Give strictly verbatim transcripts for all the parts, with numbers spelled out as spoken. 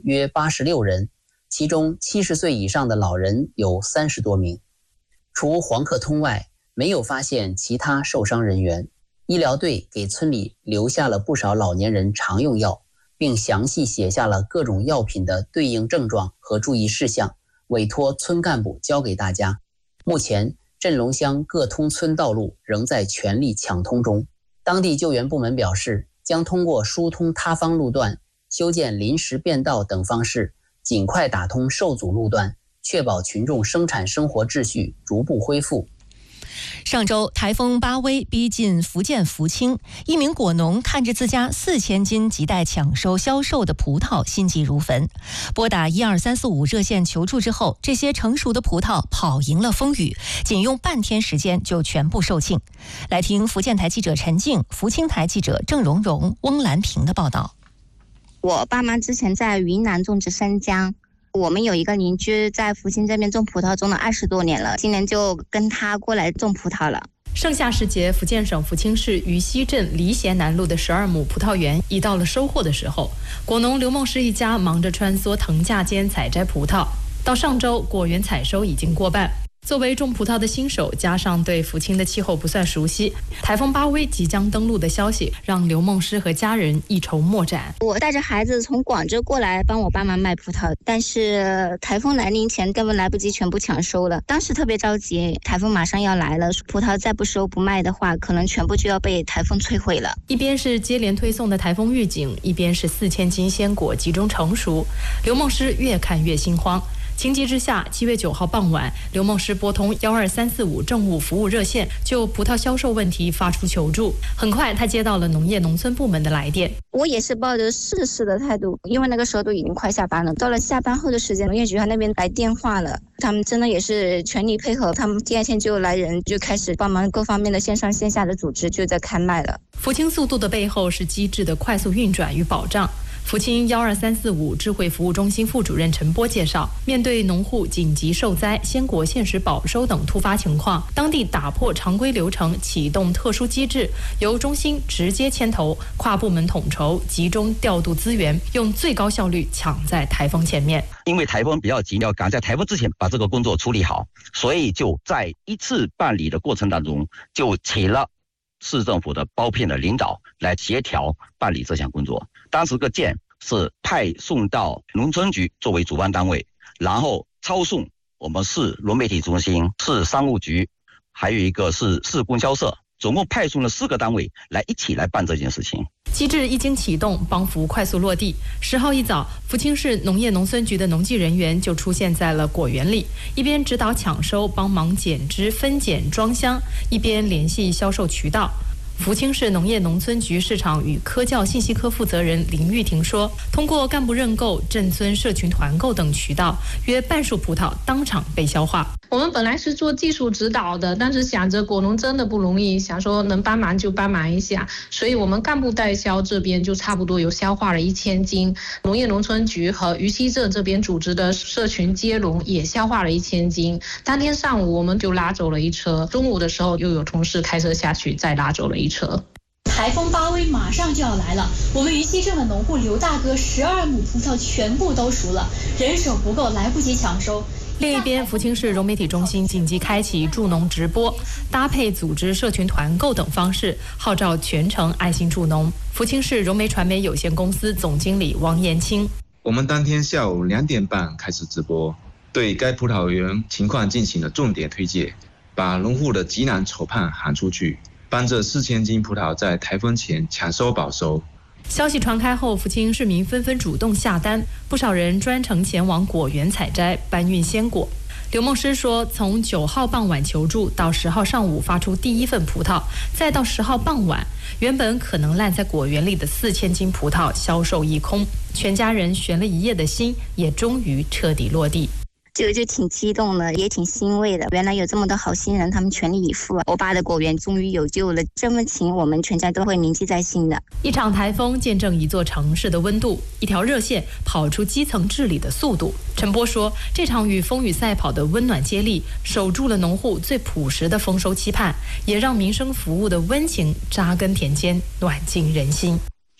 约八十六人，其中七十岁以上的老人有三十多名。除黄克通外，没有发现其他受伤人员。医疗队给村里留下了不少老年人常用药，并详细写下了各种药品的对应症状和注意事项，委托村干部交给大家。目前镇龙乡各通村道路仍在全力抢通中。当地救援部门表示，将通过疏通塌方路段、修建临时便道等方式，尽快打通受阻路段，确保群众生产生活秩序逐步恢复。 上周台风巴威逼近福建福清，一名果农看着自家四千斤亟待抢收销售的葡萄，心急如焚。拨打一二三四五热线求助之后，这些成熟的葡萄跑赢了风雨，仅用半天时间就全部售罄。来听福建台记者陈静、福清台记者郑蓉蓉、翁兰平的报道。 我爸妈之前在云南种植生姜。我们有一个邻居在福清这边种葡萄种了二十多年了，今年就跟他过来种葡萄了。 盛夏时节，福建省福清市渝西镇黎贤南路的十二亩葡萄园已到了收获的时候。果农刘梦诗一家忙着穿梭藤架间采摘葡萄，到上周果园采收已经过半。作为种葡萄的新手，加上对福清的气候不算熟悉，台风巴威即将登陆的消息让刘梦诗和家人一筹莫展。 我带着孩子从广州过来帮我爸妈卖葡萄，但是台风来临前根本来不及全部抢收了。当时特别着急，台风马上要来了，葡萄再不收不卖的话，可能全部就要被台风摧毁了。 一边是接连推送的台风预警，一边是四千斤鲜果集中成熟，刘梦诗越看越心慌。情急之下，七月九号傍晚，刘梦诗拨通幺二三四五政务服务热线，就葡萄销售问题发出求助。很快，他接到了农业农村部门的来电。 我也是抱着试试的态度，因为那个时候都已经快下班了。到了下班后的时间，农业局他那边来电话了，他们真的也是全力配合，他们第二天就来人，就开始帮忙各方面的线上线下的组织，就在开卖了。 福清速度的背后是机制的快速运转与保障。福清幺二三四五智慧服务中心副主任陈波介绍，面对农户紧急受灾、鲜果限时保收等突发情况，当地打破常规流程，启动特殊机制，由中心直接牵头，跨部门统筹，集中调度资源，用最高效率抢在台风前面。 因为台风比较急，要赶在台风之前把这个工作处理好，所以就在一次办理的过程当中，就请了市政府的包片的领导来协调办理这项工作。当时个件是派送到农村局作为主办单位，然后抄送我们市农媒体中心、市商务局，还有一个是市供销社，总共派送了四个单位来一起来办这件事情。 机制一经启动，帮扶快速落地。十号一早，福清市农业农村局的农技人员就出现在了果园里，一边指导抢收、帮忙剪枝、分拣、装箱，一边联系销售渠道。福清市农业农村局市场与科教信息科负责人林玉婷说，通过干部认购、镇村社群团购等渠道，约半数葡萄当场被消化。 我们本来是做技术指导的，但是想着果农真的不容易，想说能帮忙就帮忙一下，所以我们干部代销这边就差不多有消化了一千斤，农业农村局和渝西镇这边组织的社群接龙也消化了一千斤。当天上午我们就拉走了一车，中午的时候又有同事开车下去再拉走了一车。 台风巴威马上就要来了，我们渝西镇的农户刘大哥十二亩葡萄全部都熟了，人手不够，来不及抢收。 另一边，福清市融媒体中心紧急开启助农直播，搭配组织社群团购等方式，号召全城爱心助农。福清市融媒传媒有限公司总经理王延清： 我们当天下午两点半开始直播，对该葡萄园情况进行了重点推介，把农户的急难愁盼喊出去，帮这四千斤葡萄在台风前抢收保收。 消息传开后，福清市民纷纷主动下单，不少人专程前往果园采摘、搬运鲜果。刘梦诗说，从九号傍晚求助到十号上午发出第一份葡萄，再到十号傍晚，原本可能烂在果园里的四千斤葡萄销售一空，全家人悬了一夜的心也终于彻底落地。 这个就挺激动的，也挺欣慰的。原来有这么多好心人，他们全力以赴，我爸的果园终于有救了。这份情我们全家都会铭记在心的。 一场台风见证一座城市的温度，一条热线跑出基层治理的速度。陈波说，这场与风雨赛跑的温暖接力，守住了农户最朴实的丰收期盼，也让民生服务的温情扎根田间，暖进人心。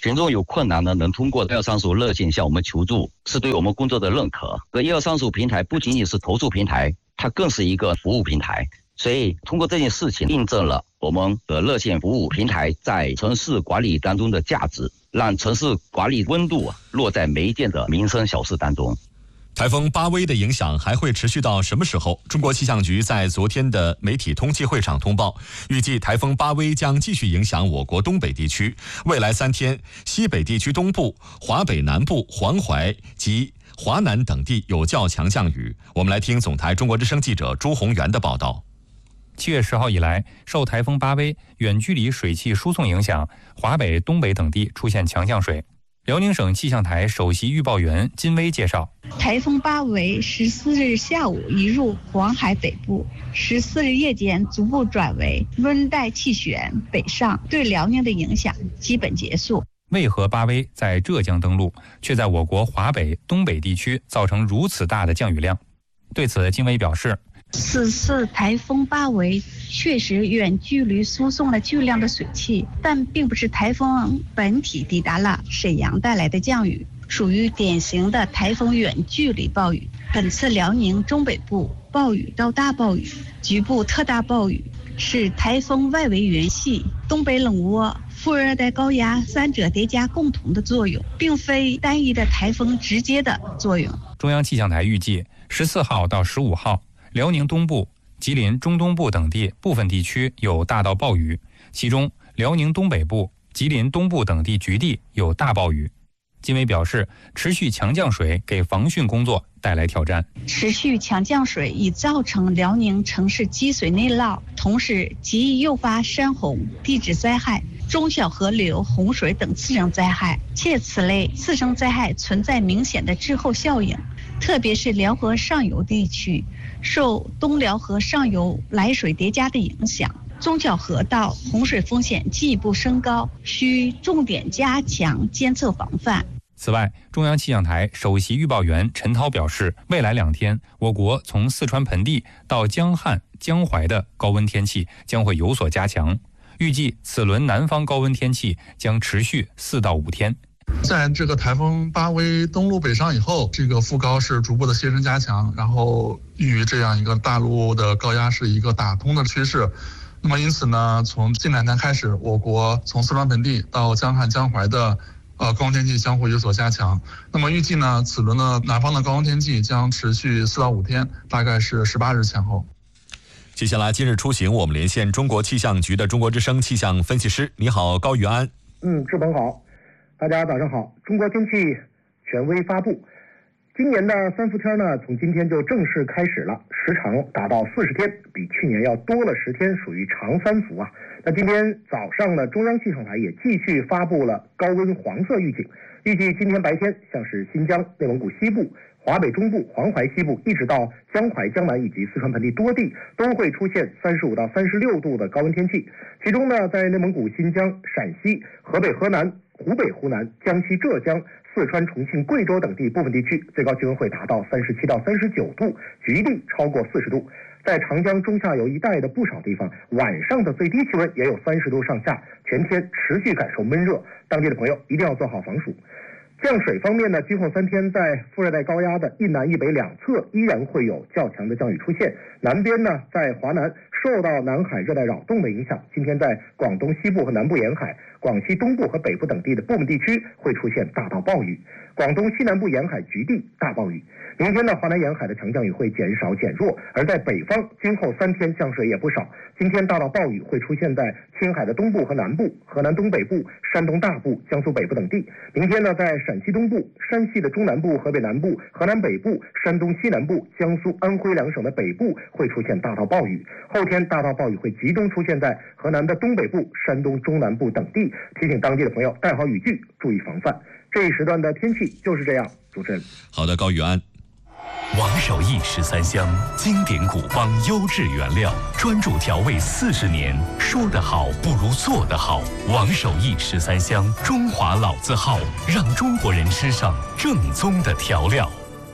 群众有困难呢，能通过一二三四五热线向我们求助，是对我们工作的认可。这一二三四五平台不仅仅是投诉平台，它更是一个服务平台。所以通过这件事情印证了我们的热线服务平台在城市管理当中的价值，让城市管理温度落在每一件的民生小事当中。 台风巴威的影响还会持续到什么时候？中国气象局在昨天的媒体通气会上通报，预计台风巴威将继续影响我国东北地区，未来三天，西北地区东部、华北南部、黄淮及华南等地有较强降雨。我们来听总台中国之声记者朱宏元的报道。 七月十号以来，受台风巴威远距离水汽输送影响，华北、东北等地出现强降水。辽宁省气象台首席预报员金威介绍， 台风巴威十四日下午移入黄海北部，十四日夜间逐步转为温带气旋北上，对辽宁的影响基本结束。 为何巴威在浙江登陆，却在我国华北、东北地区造成如此大的降雨量？对此，金威表示， 此次台风巴威确实远距离输送了巨量的水汽，但并不是台风本体抵达了沈阳带来的降雨，属于典型的台风远距离暴雨。本次辽宁中北部暴雨到大暴雨、局部特大暴雨是台风外围云系、东北冷涡、副热带高压三者叠加共同的作用，并非单一的台风直接的作用。 中央气象台预计十四号到十五号，辽宁东部、吉林中东部等地部分地区有大到暴雨，其中辽宁东北部、吉林东部等地局地有大暴雨。金威表示，持续强降水给防汛工作带来挑战。 持续强降水已造成辽宁城市积水内涝，同时极易诱发山洪、地质灾害、中小河流洪水等次生灾害，且此类次生灾害存在明显的滞后效应，特别是辽河上游地区，受东辽河上游来水叠加的影响，中小河道洪水风险进一步升高，需重点加强监测防范。 此外，中央气象台首席预报员陈涛表示，未来两天，我国从四川盆地到江汉、江淮的高温天气将会有所加强，预计此轮南方高温天气将持续四到五天。 在这个台风巴威登陆北上以后，这个副高是逐步的携程加强，然后与这样一个大陆的高压是一个打通的趋势。那么因此呢，从近两天开始，我国从四川盆地到江汉、江淮的呃高温天气将会有所加强。那么预计呢，此轮的南方的高温天气将持续四到五天，大概是十八日前后。 接下来今日出行，我们连线中国气象局的中国之声气象分析师。你好，高玉安。 嗯，志鹏好，大家早上好。中国天气权威发布，今年的三伏天呢，从今天就正式开始了，时长达到四十天，比去年要多了十天，属于长三伏啊。那今天早上呢，中央气象台也继续发布了高温黄色预警，预计今天白天，像是新疆、内蒙古西部、华北中部、黄淮西部，一直到江淮、江南以及四川盆地多地，都会出现三十五到三十六度的高温天气。其中呢，在内蒙古、新疆、陕西、河北、河南、湖北、湖南、江西、浙江、四川、重庆、贵州等地部分地区，最高气温会达到三十七到三十九度，局地超过四十度。在长江中下游一带的不少地方，晚上的最低气温也有三十度上下，全天持续感受闷热，当地的朋友一定要做好防暑。降水方面呢，今后三天在副热带高压的一南一北两侧依然会有较强的降雨出现。南边呢，在华南受到南海热带扰动的影响，今天在广东西部和南部沿海、广西东部和北部等地的部分地区会出现大到暴雨，广东西南部沿海局地大暴雨。明天呢，华南沿海的强降雨会减少减弱，而在北方，今后三天降水也不少。今天大到暴雨会出现在青海的东部和南部、河南东北部、山东大部、江苏北部等地。明天呢，在陕西东部、山西的中南部、河北南部、河南北部、山东西南部、江苏、安徽两省的北部会出现大到暴雨。后天大到暴雨会集中出现在河南的东北部、山东中南部等地，提醒当地的朋友带好雨具，注意防范。这一时段的天气就是这样。主持人， 好的，高宇安。 王守义十三香，经典古方优质原料，专注调味四十年，说得好不如做得好。王守义十三香，中华老字号，让中国人吃上正宗的调料。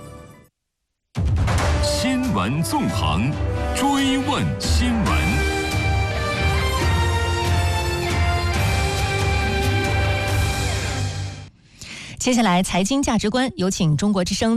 新闻纵横，追问新闻。 接下来财经价值观，有请中国之声